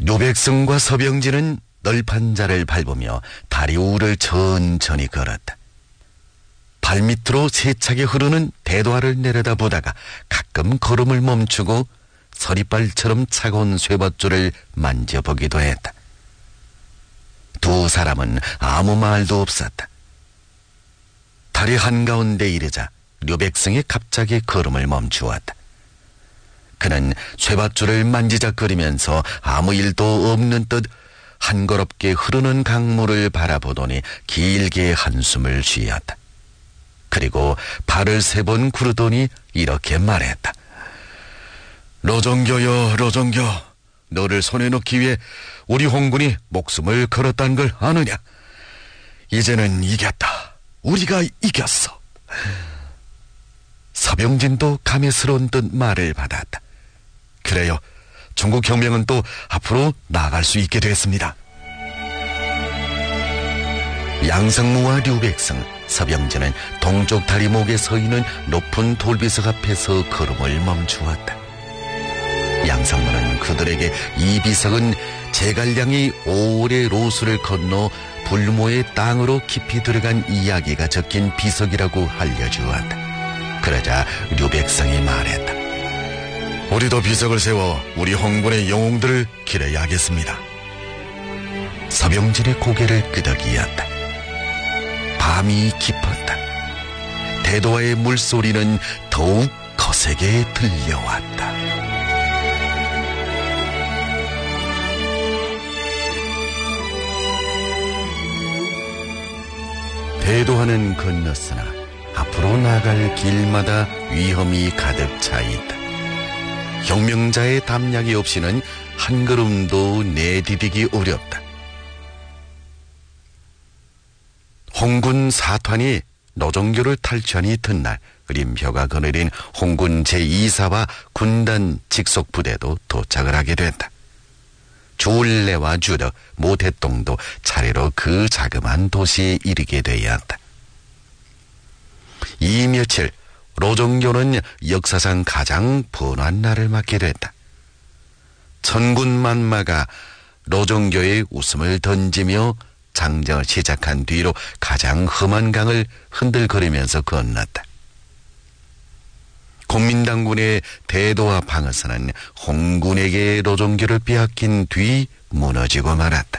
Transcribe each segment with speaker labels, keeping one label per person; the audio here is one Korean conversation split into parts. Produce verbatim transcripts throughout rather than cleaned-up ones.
Speaker 1: 료백성과 서병진은 널판 자를 밟으며 다리 우를 천천히 걸었다. 발밑으로 세차게 흐르는 대도화를 내려다보다가 가끔 걸음을 멈추고 서리발처럼 차가운 쇠밧줄을 만져보기도 했다. 두 사람은 아무 말도 없었다. 다리 한가운데 이르자 료백성이 갑자기 걸음을 멈추었다. 그는 쇠밧줄을 만지작거리면서 아무 일도 없는 듯 한거롭게 흐르는 강물을 바라보더니 길게 한숨을 쉬었다. 그리고 발을 세 번 구르더니 이렇게 말했다. 로정교여, 로정교, 너를 손에 넣기 위해 우리 홍군이 목숨을 걸었다는 걸 아느냐? 이제는 이겼다. 우리가 이겼어. 서병진도 감회스러운 듯 말을 받았다. 그래요. 중국 혁명은 또 앞으로 나아갈 수 있게 됐습니다. 양상무와 류백성, 서병진은 동쪽 다리목에 서 있는 높은 돌비석 앞에서 걸음을 멈추었다. 양상무는 그들에게 이 비석은 제갈량이 오래 로수를 건너 불모의 땅으로 깊이 들어간 이야기가 적힌 비석이라고 알려주었다. 그러자 류백성이 말했다. 우리도 비석을 세워 우리 홍군의 영웅들을 기려야 하겠습니다. 서병진의 고개를 끄덕이었다. 밤이 깊었다. 대도화의 물소리는 더욱 거세게 들려왔다. 대도화는 건넜으나 앞으로 나갈 길마다 위험이 가득 차 있다. 혁명자의 담력이 없이는 한 걸음도 내디디기 어렵다. 홍군 사탄이 노정교를 탈취한 이튿날 그림표가 거느린 홍군 제이 사와 군단 직속 부대도 도착을 하게 된다. 주울레와 주덕, 모태동도 차례로 그 자그마한 도시에 이르게 되었다. 이 며칠 로정교는 역사상 가장 번화한 날을 맞게 됐다. 천군만마가 로정교의 웃음을 던지며 장정을 시작한 뒤로 가장 험한 강을 흔들거리면서 건넜다. 국민당군의 대도화 방어선은 홍군에게 로정교를 빼앗긴 뒤 무너지고 말았다.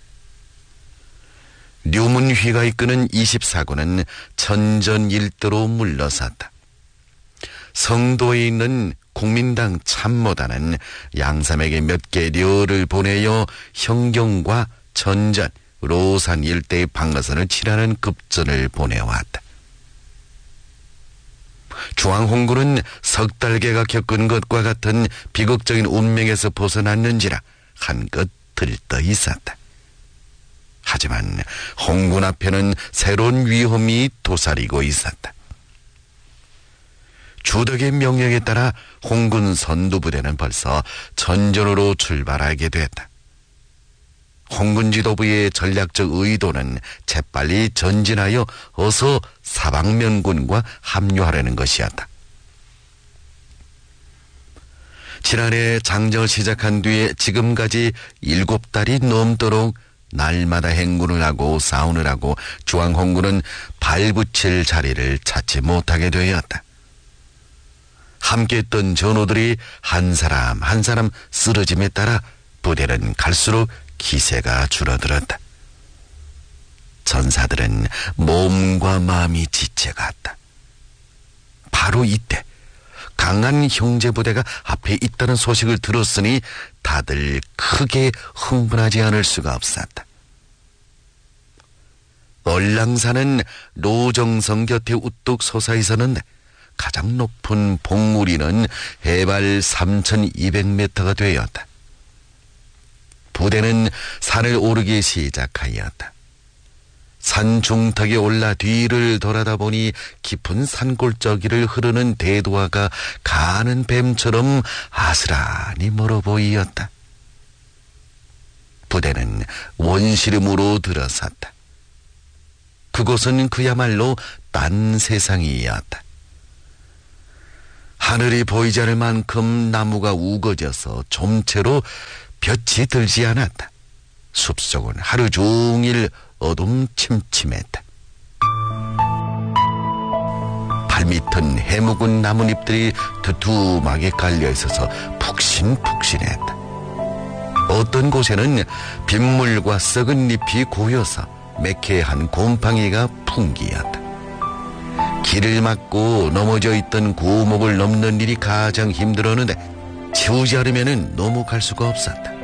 Speaker 1: 류문휘가 이끄는 이십사 군은 천전일도로 물러섰다. 성도에 있는 국민당 참모단은 양삼에게 몇 개 료를 보내어 현경과 전전, 로산 일대의 방어선을 치라는 급전을 보내왔다. 중앙홍군은 석 달개가 겪은 것과 같은 비극적인 운명에서 벗어났는지라 한껏 들떠 있었다. 하지만 홍군 앞에는 새로운 위험이 도사리고 있었다. 주덕의 명령에 따라 홍군 선두부대는 벌써 전전으로 출발하게 됐다. 홍군 지도부의 전략적 의도는 재빨리 전진하여 어서 사방면군과 합류하려는 것이었다. 지난해 장정을 시작한 뒤에 지금까지 일곱 달이 넘도록 날마다 행군을 하고 싸움을 하고 중앙홍군은 발붙일 자리를 찾지 못하게 되었다. 함께했던 전우들이 한 사람 한 사람 쓰러짐에 따라 부대는 갈수록 기세가 줄어들었다. 전사들은 몸과 마음이 지쳐갔다. 바로 이때 강한 형제부대가 앞에 있다는 소식을 들었으니 다들 크게 흥분하지 않을 수가 없었다. 얼랑산은 로정성 곁에 우뚝 솟아있었는데 가장 높은 봉우리는 해발 삼천이백 미터가 되었다. 부대는 산을 오르기 시작하였다. 산 중턱에 올라 뒤를 돌아다 보니 깊은 산골짜기를 흐르는 대도화가 가는 뱀처럼 아스라니 멀어 보이었다. 부대는 원시름으로 들어섰다. 그곳은 그야말로 딴 세상이었다. 하늘이 보이지 않을 만큼 나무가 우거져서 좀채로 볕이 들지 않았다. 숲속은 하루 종일 어둠침침했다. 발밑은 해묵은 나뭇잎들이 두툼하게 깔려있어서 푹신푹신했다. 어떤 곳에는 빗물과 썩은 잎이 고여서 매캐한 곰팡이가 풍기었다. 길을 막고 넘어져 있던 고목을 넘는 일이 가장 힘들었는데 치우지 않으면 넘어갈 수가 없었다.